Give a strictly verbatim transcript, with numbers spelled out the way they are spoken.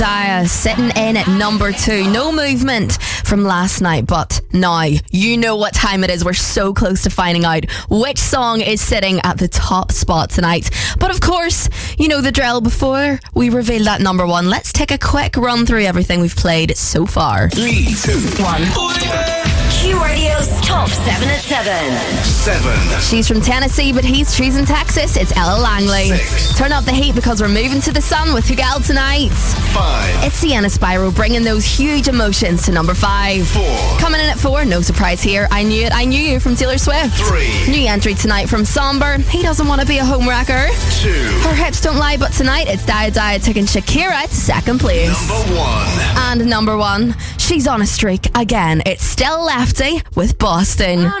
Daya sitting in at number two. No movement from last night, but now you know what time it is. We're so close to finding out which song is sitting at the top spot tonight. But of course, you know the drill. Before we reveal that number one, let's take a quick run through everything we've played so far. Three, two, one. Q Radio's top seven at seven. Seven. She's from Tennessee, but he's she's in Texas. It's Ella Langley. Six. Turn up the heat because we're moving to the sun with Hugal tonight. Five. It's Sienna Spyro bringing those huge emotions to number five. Four. Coming in at four, no surprise here. I Knew It, I Knew You from Taylor Swift. Three. New entry tonight from Somber. He doesn't want to be a homewrecker. Two. Her hips don't lie, but tonight it's Daya Daya taking Shakira to second place. Number one. And number one, she's on a streak again. It's still Lefty with Boston.